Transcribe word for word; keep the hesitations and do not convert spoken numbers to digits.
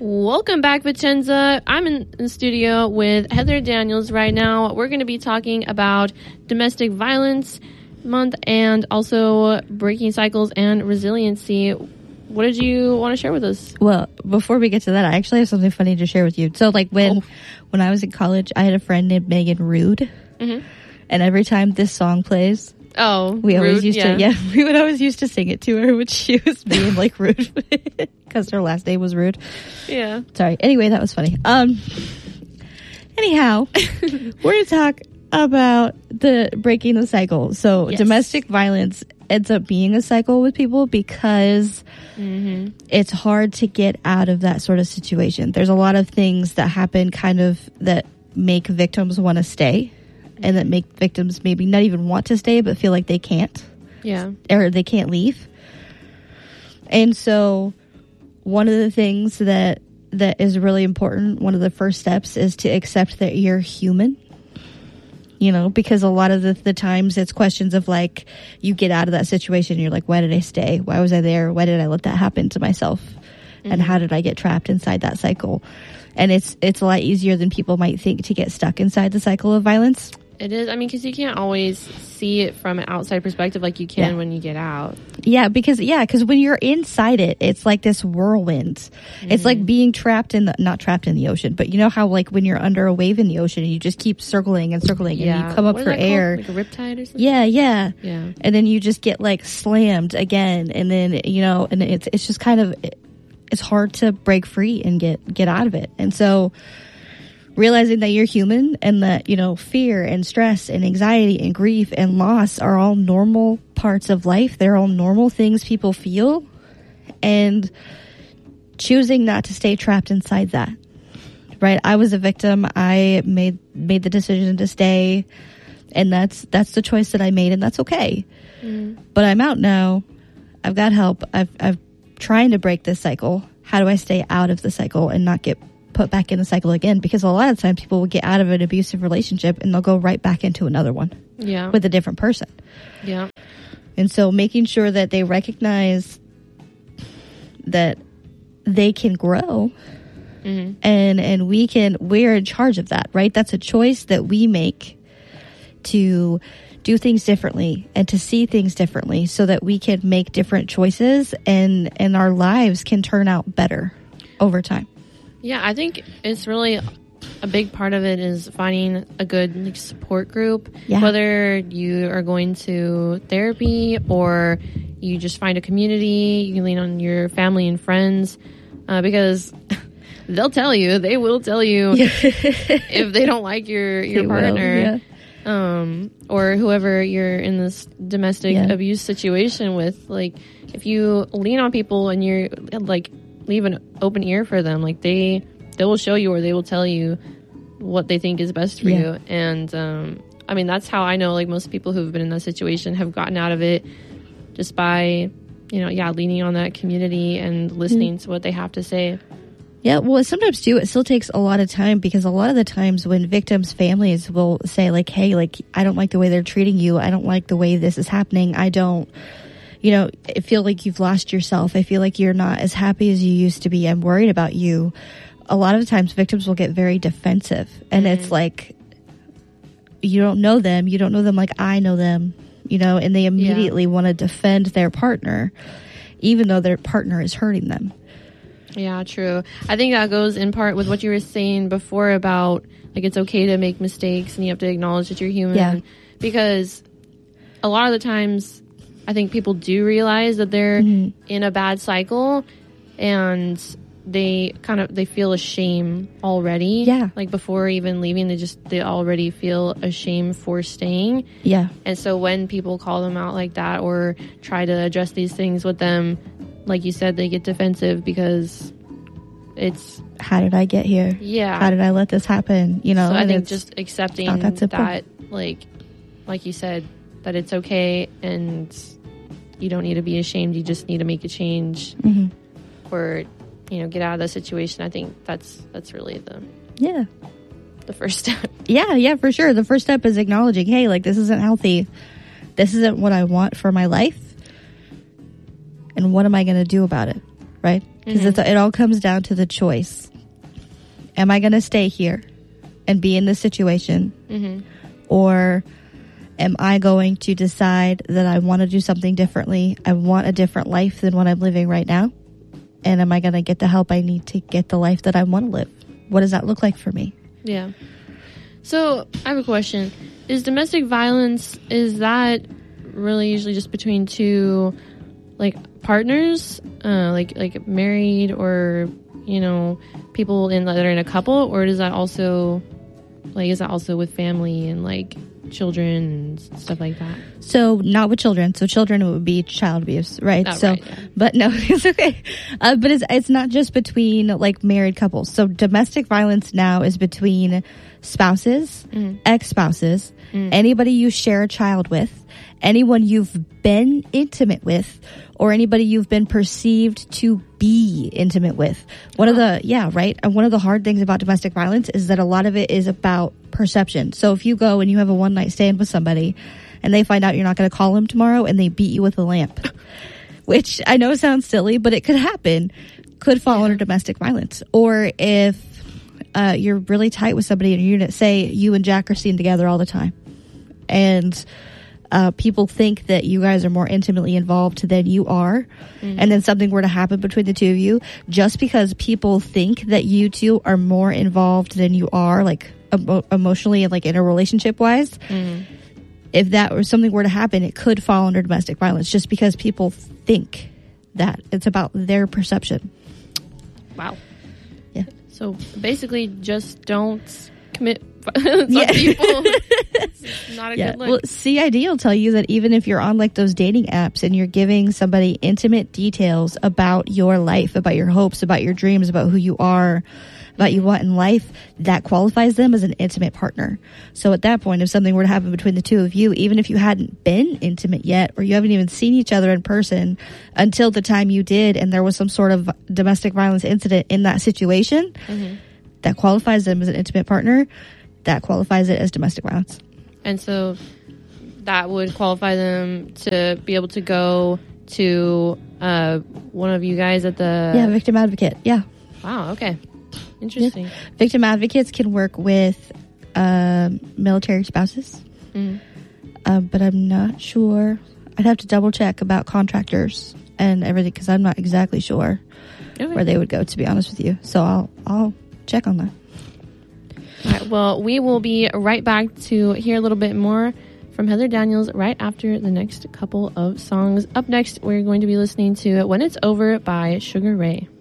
Welcome back, Vicenza. I'm in the studio with Heather Daniels right now. We're going to be talking about domestic violence month and also breaking cycles and resiliency. What did you want to share with us? Well, before we get to that, I actually have something funny to share with you. So, like, when oh. when I was in college, I had a friend named Megan Rude. Mm-hmm. And every time this song plays, oh, we rude, always used yeah. to, yeah, we would always used to sing it to her when she was being, like, rude. Because her last name was Rude. Yeah. Sorry. Anyway, that was funny. Um. Anyhow, we're going to talk about the breaking the cycle. So, yes. Domestic violence ends up being a cycle with people because mm-hmm. it's hard to get out of that sort of situation. There's a lot of things that happen kind of that make victims want to stay and that make victims maybe not even want to stay but feel like they can't. Yeah. Or they can't leave. And so one of the things that that is really important, one of the first steps is to accept that you're human. You know, because a lot of the, the times it's questions of like, you get out of that situation and you're like, why did I stay? Why was I there? Why did I let that happen to myself? Mm-hmm. And how did I get trapped inside that cycle? And it's it's a lot easier than people might think to get stuck inside the cycle of violence. It is. I mean, because you can't always see it from an outside perspective like you can yeah. when you get out. Yeah, because yeah, because when you're inside it, it's like this whirlwind. Mm-hmm. It's like being trapped in the, not trapped in the ocean, but you know how like when you're under a wave in the ocean and you just keep circling and circling yeah. and you come up what for air. Like a riptide or something? Yeah, yeah. Yeah. And then you just get like slammed again. And then, you know, and it's, it's just kind of, it's hard to break free and get, get out of it. And so, realizing that you're human and that, you know, fear and stress and anxiety and grief and loss are all normal parts of life. They're all normal things people feel. And choosing not to stay trapped inside that. Right? I was a victim. I made made the decision to stay. And that's that's the choice that I made, and that's okay. Mm. But I'm out now. I've got help. I've I've trying to break this cycle. How do I stay out of the cycle and not get put back in the cycle again? Because a lot of times people will get out of an abusive relationship and they'll go right back into another one. Yeah. With a different person. Yeah. And so making sure that they recognize that they can grow mm-hmm. and and we can we're in charge of that, right? That's a choice that we make to do things differently and to see things differently so that we can make different choices and and our lives can turn out better over time. Yeah, I think it's really a big part of it is finding a good like, support group, yeah. whether you are going to therapy or you just find a community, you can lean on your family and friends, uh, because they'll tell you, they will tell you if they don't like your, your they partner, will, yeah. um, or whoever you're in this domestic yeah. abuse situation with. Like, if you lean on people and you're like, leave an open ear for them, like they they will show you or they will tell you what they think is best for yeah. you. And um I mean, that's how I know like most people who've been in that situation have gotten out of it just by, you know, yeah, leaning on that community and listening mm-hmm. to what they have to say. Yeah, well, sometimes too, it still takes a lot of time because a lot of the times when victims' families will say like, hey, like, I don't like the way they're treating you. I don't like the way this is happening. I don't You know, I feel like you've lost yourself. I feel like you're not as happy as you used to be. I'm worried about you. A lot of times victims will get very defensive. And mm-hmm. it's like, you don't know them. You don't know them like I know them. You know, and they immediately yeah. want to defend their partner, even though their partner is hurting them. Yeah, true. I think that goes in part with what you were saying before about, like, it's okay to make mistakes and you have to acknowledge that you're human. Yeah. Because a lot of the times, I think people do realize that they're mm-hmm. in a bad cycle and they kind of, they feel ashamed already. Yeah. Like before even leaving, they just, they already feel ashamed for staying. Yeah. And so when people call them out like that or try to address these things with them, like you said, they get defensive because it's, how did I get here? Yeah. How did I let this happen? You know, so I think just accepting that, that, like, like you said, that it's okay and you don't need to be ashamed. You just need to make a change mm-hmm. or, you know, get out of the situation. I think that's that's really the yeah the first step. Yeah, yeah, for sure. The first step is acknowledging, hey, like, this isn't healthy. This isn't what I want for my life. And what am I going to do about it? right? Because mm-hmm. it all comes down to the choice. Am I going to stay here and be in this situation? Mm-hmm. Or am I going to decide that I want to do something differently? I want a different life than what I'm living right now. And am I going to get the help I need to get the life that I want to live? What does that look like for me? Yeah. So I have a question. Is domestic violence, is that really usually just between two, like, partners? Uh, like, like married or, you know, people in that are in a couple? Or does that also, like, is that also with family and, like, children and stuff like that? So not with children. So children would be child abuse, right? Oh, so, right, yeah. But no, it's okay. Uh, but it's it's not just between like married couples. So domestic violence now is between spouses, mm. ex-spouses, mm. anybody you share a child with, anyone you've been intimate with, or anybody you've been perceived to be intimate with. One oh. of the, yeah, right. And one of the hard things about domestic violence is that a lot of it is about perception. So if you go and you have a one night stand with somebody and they find out you're not going to call them tomorrow and they beat you with a lamp, which I know sounds silly, but it could happen, could fall yeah. under domestic violence. Or if uh, you're really tight with somebody in your unit, say you and Jack are seen together all the time, and Uh, people think that you guys are more intimately involved than you are, mm-hmm. and then something were to happen between the two of you, just because people think that you two are more involved than you are, like emo- emotionally and like in a relationship wise, mm-hmm. if that or something were to happen, it could fall under domestic violence just because people think that. It's about their perception. Wow. Yeah. So basically, just don't commit violence yeah. on people. It's not a yeah. good look. Well, C I D will tell you that even if you're on like those dating apps and you're giving somebody intimate details about your life, about your hopes, about your dreams, about who you are, about you want in life, that qualifies them as an intimate partner. So at that point, if something were to happen between the two of you, even if you hadn't been intimate yet, or you haven't even seen each other in person until the time you did, and there was some sort of domestic violence incident in that situation, mm-hmm. that qualifies them as an intimate partner, that qualifies it as domestic violence. And so that would qualify them to be able to go to uh, one of you guys at the... Yeah, victim advocate. Yeah. Wow, okay. Interesting. Yeah. Victim advocates can work with uh, military spouses. Mm. Uh, but I'm not sure. I'd have to double check about contractors and everything because I'm not exactly sure okay. where they would go, to be honest with you. So I'll I'll check on that. All right, well, we will be right back to hear a little bit more from Heather Daniels right after the next couple of songs. Up next, we're going to be listening to When It's Over by Sugar Ray.